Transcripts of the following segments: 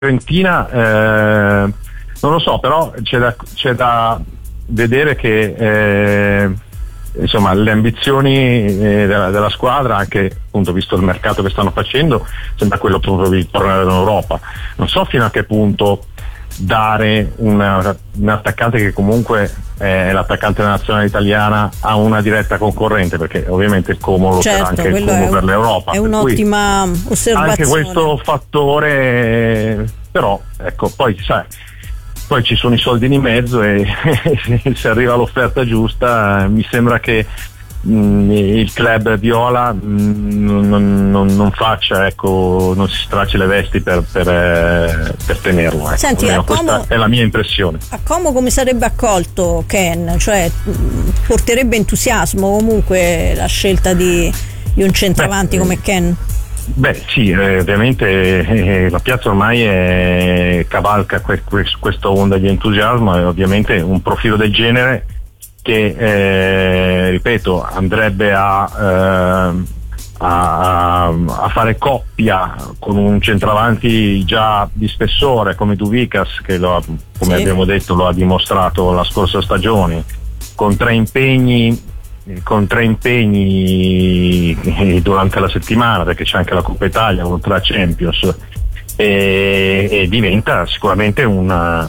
Fiorentina, non lo so, però c'è da vedere che insomma le ambizioni della squadra, anche appunto visto il mercato che stanno facendo, sembra quello appunto di tornare in Europa. Non so fino a che punto dare un attaccante che comunque è l'attaccante nazionale italiana a una diretta concorrente, perché ovviamente il Como lo sarà anche il Como per l'Europa. È un'ottima osservazione. Anche questo fattore, però ecco, poi sai, poi ci sono i soldi di mezzo e se arriva l'offerta giusta, mi sembra che il club viola non faccia, ecco, non si stracci le vesti per tenerlo, ecco. Senti, questa è la mia impressione. A Como come sarebbe accolto Ken? Cioè porterebbe entusiasmo comunque la scelta di un centravanti come Ken? Beh sì, ovviamente la piazza ormai cavalca questa onda di entusiasmo, e ovviamente un profilo del genere che ripeto andrebbe a fare coppia con un centravanti già di spessore come Douvikas, che come abbiamo detto lo ha dimostrato la scorsa stagione, con tre impegni durante la settimana, perché c'è anche la Coppa Italia oltre la Champions, e diventa sicuramente un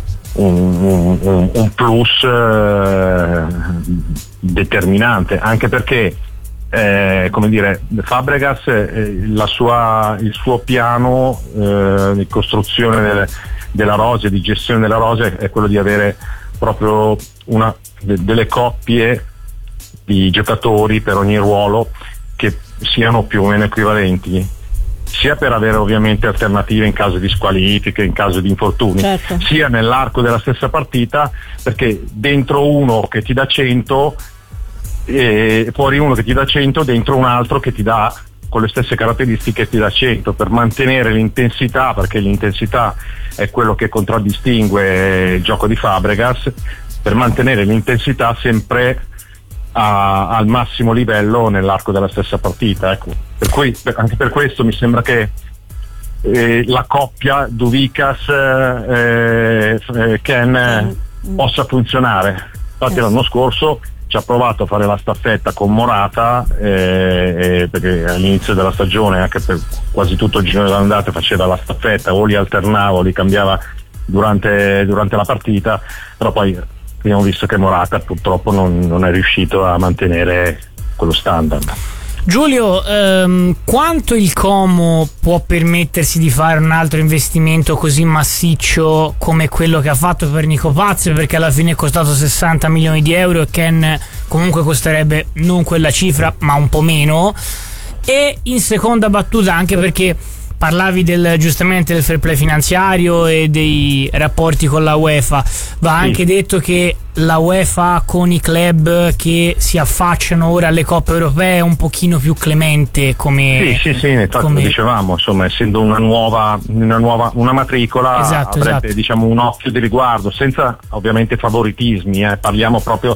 plus determinante, anche perché come dire, Fabregas il suo piano di costruzione della rosa, di gestione della rosa, è quello di avere proprio delle coppie di giocatori per ogni ruolo che siano più o meno equivalenti, sia per avere ovviamente alternative in caso di squalifiche, in caso di infortuni, certo, sia nell'arco della stessa partita, perché dentro uno che ti dà 100 e fuori uno che ti dà 100, dentro un altro che ti dà con le stesse caratteristiche ti dà 100, per mantenere l'intensità, perché l'intensità è quello che contraddistingue il gioco di Fabregas, per mantenere l'intensità sempre al massimo livello nell'arco della stessa partita, ecco. Per cui anche per questo mi sembra che la coppia Douvikas Ken possa funzionare. Infatti l'anno scorso ci ha provato a fare la staffetta con Morata, perché all'inizio della stagione, anche per quasi tutto il giro dell'andata, faceva la staffetta, o li alternava o li cambiava durante la partita, però poi abbiamo visto che Morata purtroppo non è riuscito a mantenere quello standard. Giulio, quanto il Como può permettersi di fare un altro investimento così massiccio come quello che ha fatto per Nico Paz, perché alla fine è costato 60 milioni di euro e Ken comunque costerebbe non quella cifra ma un po' meno? E in seconda battuta, anche perché parlavi giustamente del fair play finanziario e dei rapporti con la UEFA, va anche detto che la UEFA con i club che si affacciano ora alle coppe europee è un pochino più clemente come sì, infatti come dicevamo, insomma, essendo una matricola, avrebbe diciamo un occhio di riguardo, senza ovviamente favoritismi, parliamo proprio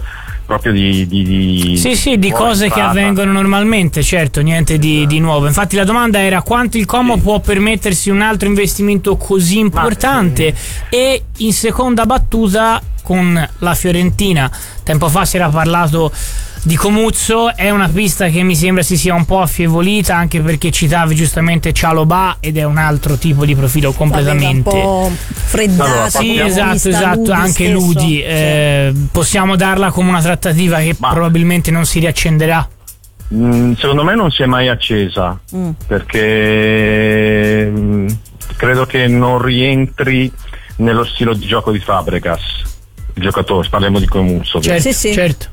di cose che avvengono normalmente, certo, niente di nuovo. Infatti la domanda era quanto il Como può permettersi un altro investimento così importante, e in seconda battuta con la Fiorentina tempo fa si era parlato di Comuzzo, è una pista che mi sembra si sia un po' affievolita, anche perché citavi giustamente Cialobà ed è un altro tipo di profilo completamente un po' freddato. Sì, esatto, anche Ludi, possiamo darla come una trattativa che probabilmente non si riaccenderà. Secondo me non si è mai accesa, perché credo che non rientri nello stile di gioco di Fabregas, il giocatore, parliamo di Comuzzo. Certo.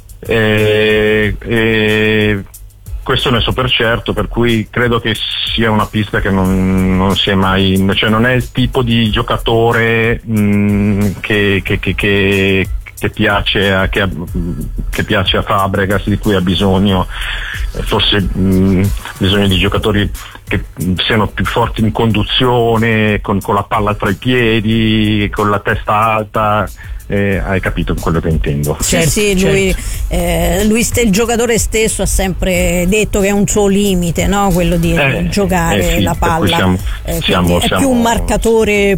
Questo ne so per certo, per cui credo che sia una pista che non si è mai, cioè non è il tipo di giocatore che che piace a Fabregas, di cui ha bisogno, forse bisogno di giocatori che siano più forti in conduzione, con la palla tra i piedi, con la testa alta. Hai capito quello che intendo? Certo, sì, lui il giocatore stesso ha sempre detto che è un suo limite, no? Quello di giocare sì, la palla, siamo è più un marcatore